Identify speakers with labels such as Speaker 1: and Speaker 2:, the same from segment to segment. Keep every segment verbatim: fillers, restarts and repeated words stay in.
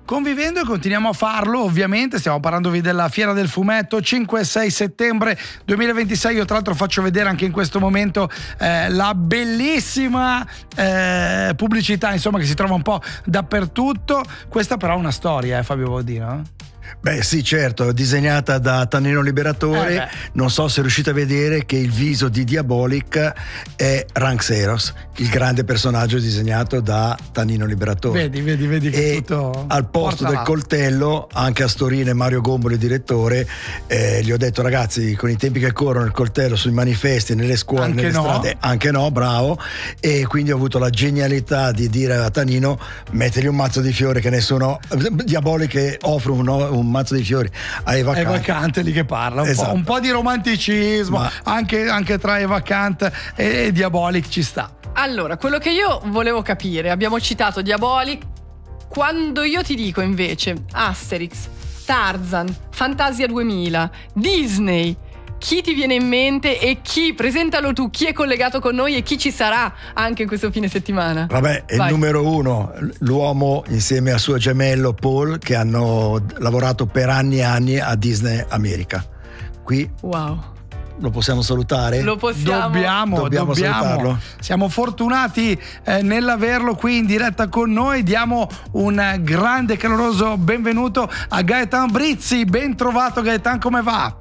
Speaker 1: convivendo e continuiamo a farlo, ovviamente. Stiamo parlandovi della Fiera del Fumetto, cinque e sei settembre duemilaventisei. Io tra l'altro faccio vedere anche in questo momento eh, la bellissima eh, pubblicità, insomma, che si trova un po' dappertutto. Questa però è una storia, eh, Fabio Baudino?
Speaker 2: Beh sì, certo, disegnata da Tannino Liberatore. Eh non so se riuscite a vedere che il viso di Diabolic è Ranxeros, il grande personaggio disegnato da Tannino Liberatore.
Speaker 1: Vedi, vedi, vedi che
Speaker 2: e
Speaker 1: tutto
Speaker 2: al posto del coltello, anche Astorini e Mario Gombolo, il direttore, eh, gli ho detto: ragazzi, con i tempi che corrono, il coltello sui manifesti, nelle scuole,
Speaker 1: anche
Speaker 2: nelle
Speaker 1: no.
Speaker 2: strade, anche no, bravo. E quindi ho avuto la genialità di dire a Tannino: mettergli un mazzo di fiori, che nessuno, Diabolic che offre un, un mazzo di fiori a Eva Kant.
Speaker 1: Eva Kant lì che parla un, esatto. po', un po' di romanticismo. Ma... anche, anche tra Eva Kant e, e Diabolic ci sta.
Speaker 3: Allora, quello che io volevo capire, abbiamo citato Diabolic, quando io ti dico invece Asterix, Tarzan, Fantasia duemila, Disney, chi ti viene in mente e chi, presentalo tu, chi è collegato con noi e chi ci sarà anche in questo fine settimana?
Speaker 2: Vabbè, è il numero uno, l'uomo insieme al suo gemello Paul, che hanno lavorato per anni e anni a Disney America. Qui
Speaker 3: wow.
Speaker 2: Lo possiamo salutare?
Speaker 3: Lo possiamo.
Speaker 1: Dobbiamo, dobbiamo, dobbiamo. Salutarlo. Siamo fortunati eh, nell'averlo qui in diretta con noi. Diamo un grande e caloroso benvenuto a Gaetan Brizzi. Ben trovato Gaetan, come va?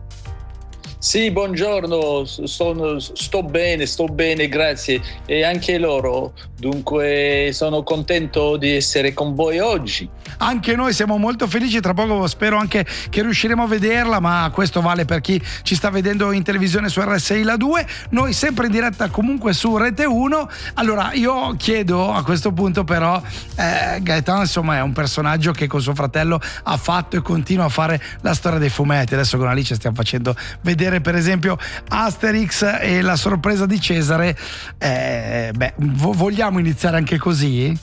Speaker 4: Sì, buongiorno, sono, sto bene, sto bene, grazie. E anche loro, dunque sono contento di essere con voi oggi.
Speaker 1: Anche noi siamo molto felici, tra poco spero anche che riusciremo a vederla, ma questo vale per chi ci sta vedendo in televisione su R S I La due, noi sempre in diretta comunque su Rete uno. Allora io chiedo a questo punto però, eh, Gaetan insomma è un personaggio che con suo fratello ha fatto e continua a fare la storia dei fumetti. Adesso con Alice stiamo facendo vedere per esempio Asterix e la sorpresa di Cesare. eh, beh, vo- vogliamo iniziare anche così?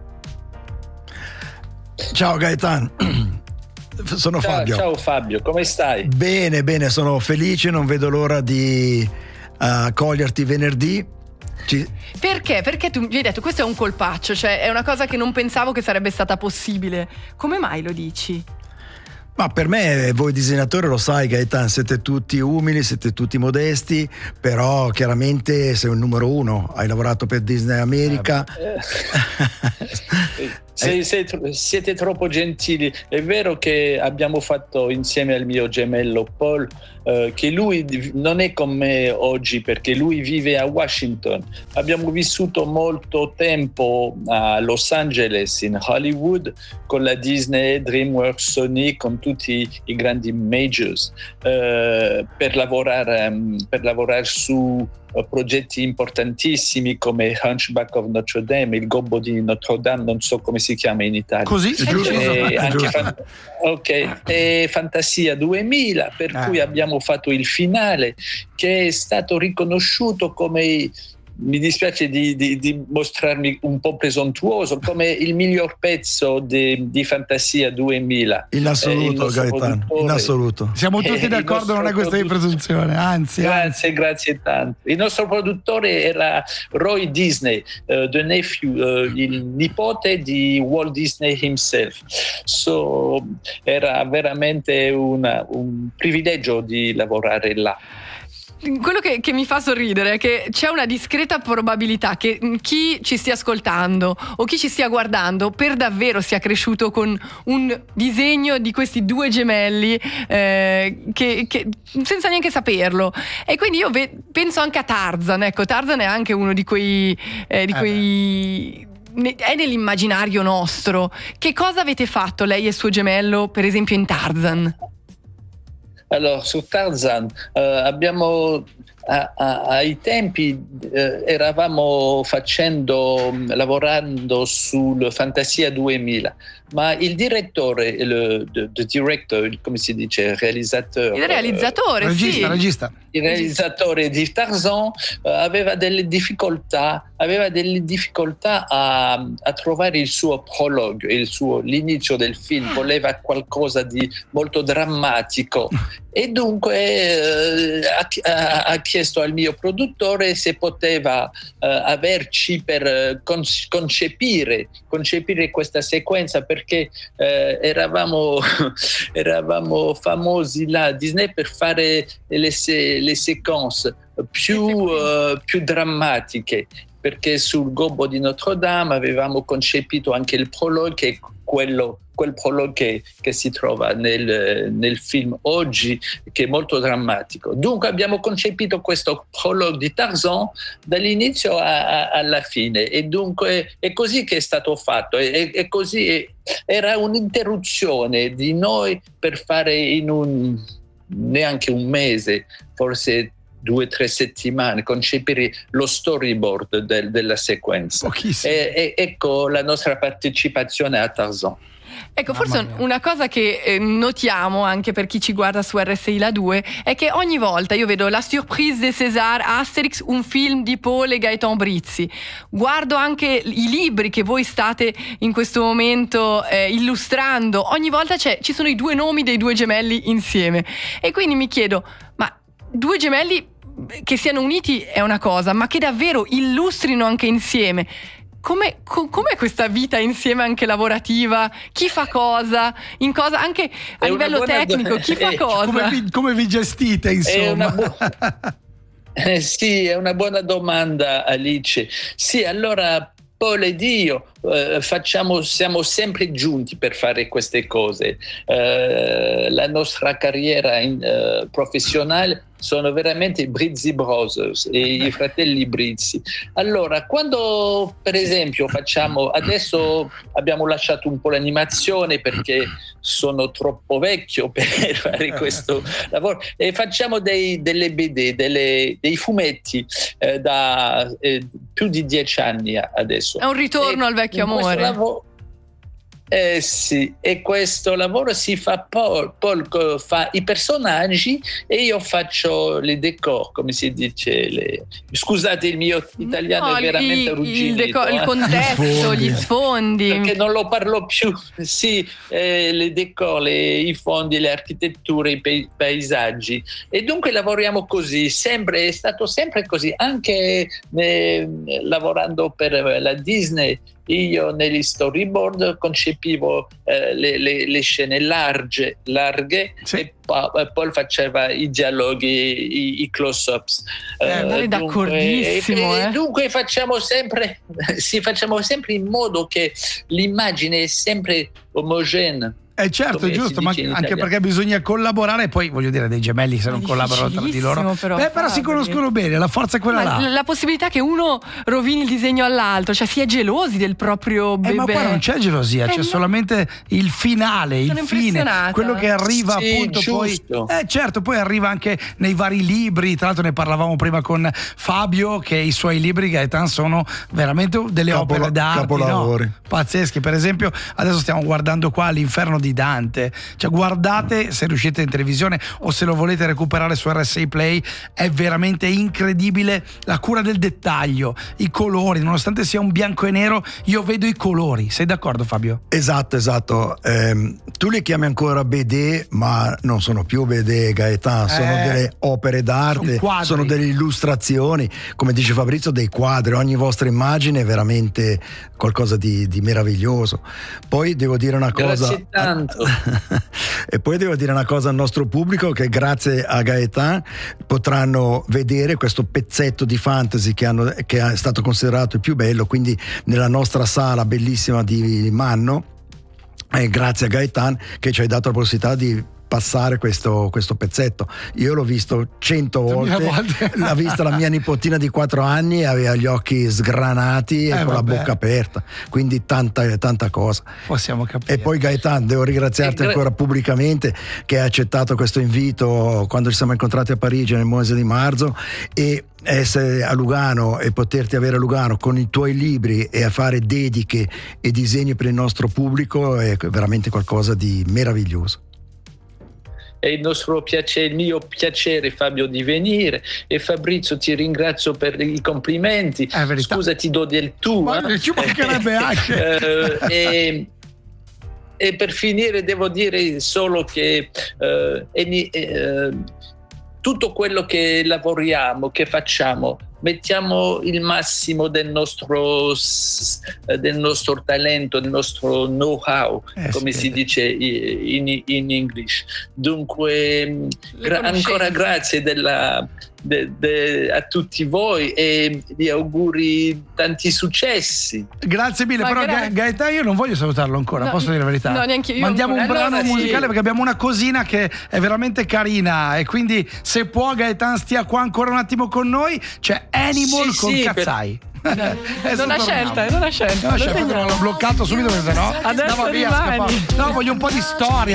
Speaker 2: Ciao Gaetan, sono
Speaker 4: ciao,
Speaker 2: Fabio.
Speaker 4: Ciao Fabio, come stai?
Speaker 2: Bene, bene, sono felice, non vedo l'ora di uh, coglierti venerdì. Ci...
Speaker 3: Perché? Perché tu mi hai detto questo è un colpaccio, cioè è una cosa che non pensavo che sarebbe stata possibile. Come mai lo dici?
Speaker 2: Ma per me, voi disegnatori lo sai Gaetan, siete tutti umili, siete tutti modesti, però chiaramente sei un numero uno, hai lavorato per Disney America.
Speaker 4: Eh, se, se, siete troppo gentili. È vero che abbiamo fatto insieme al mio gemello Paul, eh, che lui non è con me oggi perché lui vive a Washington. Abbiamo vissuto molto tempo a Los Angeles, in Hollywood, con la Disney, DreamWorks, Sony, con tutti i grandi majors, eh, per lavorare, um, per lavorare su uh, progetti importantissimi come Hunchback of Notre Dame, il Gobbo di Notre Dame, non so come si chiama in Italia.
Speaker 1: Così, è giusto.
Speaker 4: E, anche
Speaker 1: giusto.
Speaker 4: Fan- ok, e Fantasia duemila, per
Speaker 1: eh.
Speaker 4: cui abbiamo fatto il finale che è stato riconosciuto come, mi dispiace di, di, di mostrarmi un po' presuntuoso, come il miglior pezzo di, di Fantasia duemila.
Speaker 2: In assoluto,
Speaker 4: eh,
Speaker 2: Gaetano, in assoluto.
Speaker 1: Siamo tutti d'accordo, non è questione di presunzione, anzi.
Speaker 4: Grazie,
Speaker 1: anzi.
Speaker 4: grazie tanto. Il nostro produttore era Roy Disney, uh, the nephew, uh, il nipote di Walt Disney himself. So, era veramente una, un privilegio di lavorare là.
Speaker 3: Quello che, che mi fa sorridere è che c'è una discreta probabilità che chi ci stia ascoltando o chi ci stia guardando per davvero sia cresciuto con un disegno di questi due gemelli, eh, che, che senza neanche saperlo. E quindi io ve- penso anche a Tarzan. Ecco, Tarzan è anche uno di quei, eh, di quei è nell'immaginario nostro. Che cosa avete fatto lei e suo gemello, per esempio, in Tarzan?
Speaker 4: Allora, su Tarzan eh, abbiamo a, a, ai tempi eh, eravamo facendo lavorando sul Fantasia duemila, ma il direttore, il the, the director, come si dice, realizzatore,
Speaker 3: il realizzatore,
Speaker 1: eh, regista,
Speaker 3: sì.
Speaker 1: regista.
Speaker 4: Il realizzatore di Tarzan eh, aveva delle difficoltà, aveva delle difficoltà a, a trovare il suo prologo, il suo, l'inizio del film, voleva qualcosa di molto drammatico e dunque eh, ha, ha chiesto al mio produttore se poteva eh, averci per concepire, concepire questa sequenza, perché eh, eravamo, eravamo famosi là a Disney per fare le, le sequenze più, uh, più drammatiche, perché sul Gobbo di Notre Dame avevamo concepito anche il prologo, che è quello, quel prologo che, che si trova nel, nel film oggi, che è molto drammatico. Dunque abbiamo concepito questo prologo di Tarzan dall'inizio a, a, alla fine, e dunque è così che è stato fatto, è, è così, è, era un'interruzione di noi per fare in un neanche un mese, forse due o tre settimane, concepire lo storyboard del, della sequenza. E, e, ecco la nostra partecipazione a Tarzan.
Speaker 3: Ecco, forse una cosa che eh, notiamo anche per chi ci guarda su R S I La due è che ogni volta io vedo La Surprise de César, Asterix, un film di Paul e Gaëtan Brizzi, guardo anche i libri che voi state in questo momento eh, illustrando, ogni volta c'è, ci sono i due nomi dei due gemelli insieme, e quindi mi chiedo, ma due gemelli che siano uniti è una cosa, ma che davvero illustrino anche insieme, come co- com'è questa vita insieme anche lavorativa? Chi fa cosa? In cosa anche a
Speaker 4: è
Speaker 3: livello tecnico,
Speaker 4: do-
Speaker 3: chi fa
Speaker 4: eh,
Speaker 3: cosa?
Speaker 1: Come vi, come vi gestite, insomma?
Speaker 4: È una bu- eh, sì, è una buona domanda, Alice. Sì, allora Paul ed io eh, facciamo, siamo sempre giunti per fare queste cose. Eh, la nostra carriera in, eh, professionale sono veramente i Brizzi Brothers, e i fratelli Brizzi. Allora, quando per esempio facciamo, adesso abbiamo lasciato un po' l'animazione perché sono troppo vecchio per fare questo lavoro, e facciamo dei, delle B D, delle, dei fumetti eh, da eh, più di dieci anni adesso.
Speaker 3: È un ritorno
Speaker 4: e
Speaker 3: al vecchio amore.
Speaker 4: Lavoro, eh sì, e questo lavoro si fa, Paul, Paul fa i personaggi e io faccio le decor, come si dice, le... scusate il mio italiano
Speaker 3: no,
Speaker 4: è veramente
Speaker 3: il,
Speaker 4: arrugginito,
Speaker 3: il, deco-
Speaker 4: eh?
Speaker 3: il contesto,
Speaker 2: Gli sfondi.
Speaker 3: gli sfondi,
Speaker 4: perché non lo parlo più. Sì, eh, le decor, le, i fondi, le architetture, i pe- paesaggi, e dunque lavoriamo così, sempre, è stato sempre così, anche eh, lavorando per la Disney. Io negli storyboard concepivo eh, le, le, le scene larghe, larghe
Speaker 1: sì.
Speaker 4: e poi faceva i dialoghi, i, i close-ups.
Speaker 3: Eh,
Speaker 4: eh,
Speaker 3: d'accordissimo,
Speaker 4: dunque,
Speaker 3: eh.
Speaker 4: e, dunque facciamo sempre, sì, facciamo sempre in modo che l'immagine è sempre omogenea.
Speaker 1: Eh certo,
Speaker 4: Come
Speaker 1: è giusto, ma
Speaker 4: si dice in
Speaker 1: anche
Speaker 4: italiano.
Speaker 1: perché bisogna collaborare, poi voglio dire, dei gemelli se
Speaker 3: È
Speaker 1: non collaborano tra di loro,
Speaker 3: difficilissimo, però,
Speaker 1: beh, però si
Speaker 3: Fabio.
Speaker 1: conoscono bene, la forza è quella
Speaker 3: Ma
Speaker 1: là.
Speaker 3: la, la possibilità che uno rovini il disegno all'altro, cioè si è gelosi del proprio bebè.
Speaker 1: Eh, ma qua non c'è gelosia,
Speaker 3: Eh,
Speaker 1: c'è
Speaker 3: no.
Speaker 1: solamente il finale,
Speaker 3: Sono
Speaker 1: il fine,
Speaker 3: impressionata.
Speaker 1: quello che arriva
Speaker 4: Sì,
Speaker 1: appunto
Speaker 4: giusto.
Speaker 1: poi. Eh certo, poi arriva anche nei vari libri, tra l'altro ne parlavamo prima con Fabio, che i suoi libri, Gaëtan, sono veramente delle
Speaker 2: Capola-
Speaker 1: opere d'arte,
Speaker 2: capolavori.
Speaker 1: no? Pazzeschi. Per esempio adesso stiamo guardando qua l'Inferno di Dante, cioè guardate, se riuscite in televisione o se lo volete recuperare su R S I Play, è veramente incredibile la cura del dettaglio, i colori, nonostante sia un bianco e nero io vedo i colori. Sei d'accordo, Fabio?
Speaker 2: Esatto, esatto. Ehm, tu li chiami ancora B D, ma non sono più B D, Gaëtan, sono
Speaker 1: Eh,
Speaker 2: delle opere d'arte,
Speaker 1: sono quadri.
Speaker 2: sono delle illustrazioni, come dice Fabrizio, dei quadri. Ogni vostra immagine è veramente qualcosa di, di meraviglioso. Poi devo dire una cosa.
Speaker 4: Grazie tanto.
Speaker 2: E poi devo dire una cosa al nostro pubblico, che grazie a Gaëtan potranno vedere questo pezzetto di fantasy che, hanno, che è stato considerato il più bello, quindi nella nostra sala bellissima di Manno, e grazie a Gaëtan che ci hai dato la possibilità di passare questo, questo pezzetto. Io l'ho visto cento volte,
Speaker 1: volte.
Speaker 2: l'ha vista la mia nipotina di quattro anni, aveva gli occhi sgranati e
Speaker 1: Eh,
Speaker 2: con la
Speaker 1: vabbè.
Speaker 2: bocca aperta, quindi tanta, tanta cosa.
Speaker 1: Possiamo capire.
Speaker 2: E poi Gaëtan, devo ringraziarti
Speaker 4: E gra-
Speaker 2: ancora pubblicamente che hai accettato questo invito quando ci siamo incontrati a Parigi nel mese di marzo, e essere a Lugano e poterti avere a Lugano con i tuoi libri e a fare dediche e disegni per il nostro pubblico è veramente qualcosa di meraviglioso.
Speaker 4: È il nostro piacere, il mio piacere, Fabio, di venire, e Fabrizio ti ringrazio per i complimenti.
Speaker 1: È verità.
Speaker 4: Scusa, ti do del tu.
Speaker 1: Ma
Speaker 4: eh.
Speaker 1: ci mancherebbe anche.
Speaker 4: Eh, e, e per finire devo dire solo che eh, e, eh, tutto quello che lavoriamo, che facciamo, mettiamo il massimo del nostro, del nostro talento, del nostro know-how, eh, come si dice in, in English. Dunque, gra- ancora grazie della, de, de, a tutti voi e vi auguri tanti successi.
Speaker 1: Grazie mille,
Speaker 3: Ma
Speaker 1: però
Speaker 3: gra-
Speaker 1: Gaetano io non voglio salutarlo ancora,
Speaker 3: no,
Speaker 1: posso dire la verità?
Speaker 3: No, neanche io.
Speaker 1: Mandiamo
Speaker 3: ancora.
Speaker 1: un brano
Speaker 3: allora,
Speaker 1: musicale
Speaker 3: sì.
Speaker 1: perché abbiamo una cosina che è veramente carina e quindi se può Gaetano stia qua ancora un attimo con noi. C'è Animal
Speaker 4: Sì,
Speaker 1: con
Speaker 4: sì,
Speaker 1: Cazzai.
Speaker 3: Non ha scelta, non ha scelta.
Speaker 1: Non ha scelta, l'ho bloccato subito perché sennò
Speaker 3: Adesso
Speaker 1: andava via,
Speaker 3: rimani.
Speaker 1: scappava. No, voglio un po' di storia.